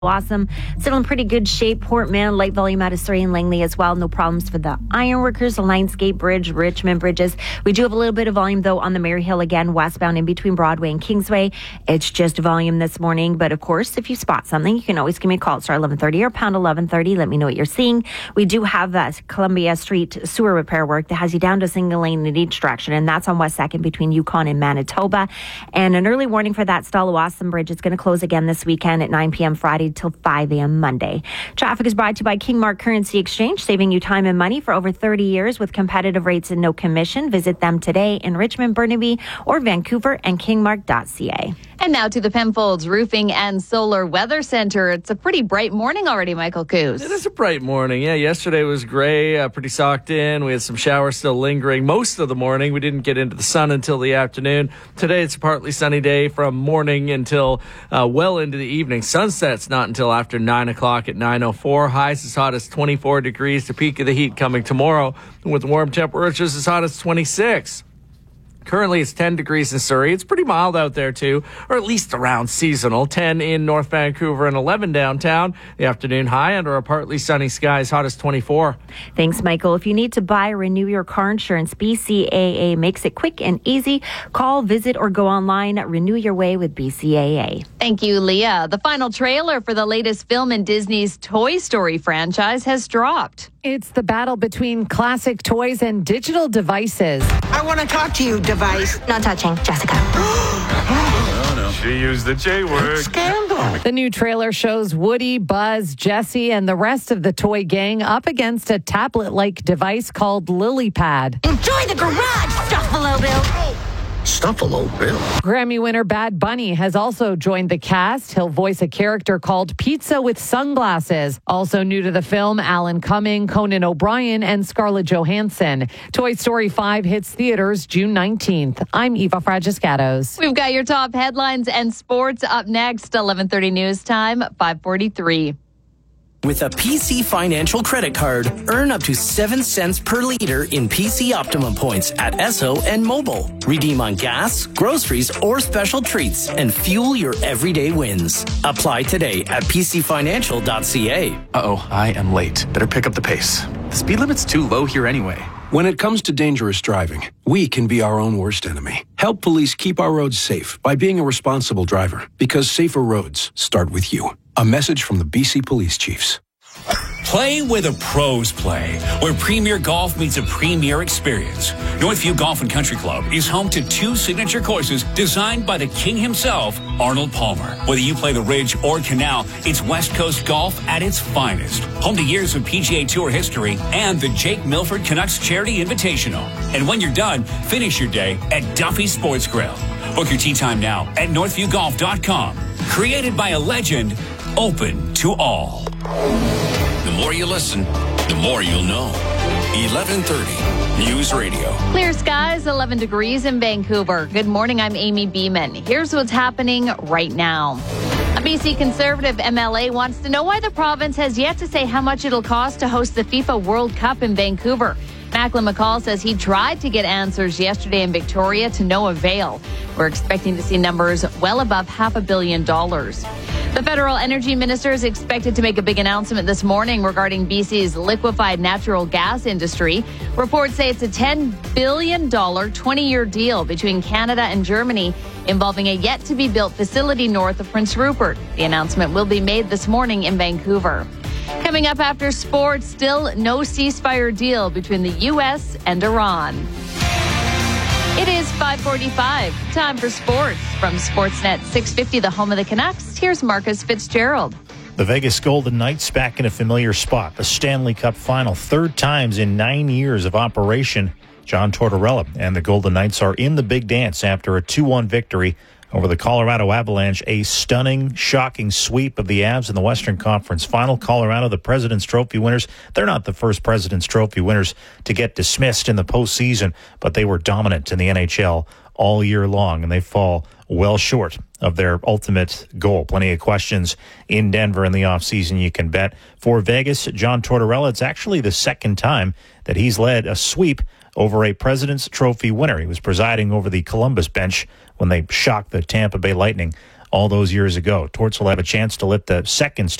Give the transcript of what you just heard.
Awesome. Still in pretty good shape. Port Mann, light volume out of Surrey and Langley as well. No problems for the Ironworkers, Lionsgate Bridge, Richmond bridges. We do have a little bit of volume, though, on the Maryhill again, westbound in between Broadway and Kingsway. It's just volume this morning. But, of course, if you spot something, you can always give me a call at star 1130 or pound 1130. Let me know what you're seeing. We do have that Columbia Street sewer repair work that has you down to single lane in each direction, and that's on West 2nd between Yukon and Manitoba. And an early warning for that Stallawasam Bridge. It's going to close again this weekend at 9 p.m. Friday till 5 a.m. Monday. Traffic is brought to you by Kingmark Currency Exchange, saving you time and money for over 30 years with competitive rates and no commission. Visit them today in Richmond, Burnaby, or Vancouver and kingmark.ca. And now to the Penfolds Roofing and Solar Weather Center. It's a pretty bright morning already, Michael Coos. It is a bright morning. Yeah, yesterday was gray, pretty socked in. We had some showers still lingering most of the morning. We didn't get into the sun until the afternoon. Today it's a partly sunny day from morning until well into the evening. Sunset's not until after 9 o'clock at 9:04. Highs as hot as 24 degrees. The peak of the heat coming tomorrow with warm temperatures as hot as 26. Currently, it's 10 degrees in Surrey. It's pretty mild out there, too, or at least around seasonal. 10 in North Vancouver and 11 downtown. The afternoon high under a partly sunny sky as hot as 24. Thanks, Michael. If you need to buy or renew your car insurance, BCAA makes it quick and easy. Call, visit, or go online. Renew your way with BCAA. Thank you, Leah. The final trailer for the latest film in Disney's Toy Story franchise has dropped. It's the battle between classic toys and digital devices. I want to talk to you, device. Not touching, Jessica. Oh, no. She used the J word. Scandal. The new trailer shows Woody, Buzz, Jessie, and the rest of the toy gang up against a tablet-like device called LilyPad. Enjoy the garage, Stuffalo Bill. Stuffalo Bill. Grammy winner Bad Bunny has also joined the cast. He'll voice a character called Pizza with Sunglasses. Also new to the film, Alan Cumming, Conan O'Brien, and Scarlett Johansson. Toy Story 5 hits theaters June 19th. I'm Eva Fragiscatos. We've got your top headlines and sports up next. 11:30 news time, 5:43. With a PC Financial credit card, earn up to 7 cents per liter in PC Optimum points at Esso and Mobile. Redeem on gas, groceries, or special treats and fuel your everyday wins. Apply today at pcfinancial.ca. Uh-oh, I am late. Better pick up the pace. The speed limit's too low here anyway. When it comes to dangerous driving, we can be our own worst enemy. Help police keep our roads safe by being a responsible driver, because safer roads start with you. A message from the BC Police Chiefs. Play where the pros play, where Premier Golf meets a premier experience. Northview Golf and Country Club is home to 2 signature courses designed by the king himself, Arnold Palmer. Whether you play the Ridge or Canal, it's West Coast golf at its finest. Home to years of PGA Tour history and the Jake Milford Canucks Charity Invitational. And when you're done, finish your day at Duffy's Sports Grill. Book your tee time now at northviewgolf.com. Created by a legend, open to all. The more you listen, the more you'll know. 1130 News Radio. Clear skies, 11 degrees in Vancouver. Good morning, I'm Amy Beeman. Here's what's happening right now. A BC Conservative MLA wants to know why the province has yet to say how much it'll cost to host the FIFA World Cup in Vancouver. Macklin McCall says he tried to get answers yesterday in Victoria to no avail. We're expecting to see numbers well above $500 million. The federal energy minister is expected to make a big announcement this morning regarding BC's liquefied natural gas industry. Reports say it's a $10 billion 20-year deal between Canada and Germany involving a yet-to-be-built facility north of Prince Rupert. The announcement will be made this morning in Vancouver. Coming up after sports, still no ceasefire deal between the U.S. and Iran. It is 5:45. Time for sports. From Sportsnet 650, the home of the Canucks, here's Marcus Fitzgerald. The Vegas Golden Knights back in a familiar spot. The Stanley Cup final, 3rd times in 9 years of operation. John Tortorella and the Golden Knights are in the big dance after a 2-1 victory over the Colorado Avalanche. A stunning, shocking sweep of the Avs in the Western Conference Final. Colorado, the President's Trophy winners. They're not the first President's Trophy winners to get dismissed in the postseason, but they were dominant in the NHL all year long, and they fall well short of their ultimate goal. Plenty of questions in Denver in the offseason, you can bet. For Vegas, John Tortorella, it's actually the 2nd time that he's led a sweep over a President's Trophy winner. He was presiding over the Columbus bench when they shocked the Tampa Bay Lightning all those years ago. Torts will have a chance to lift the second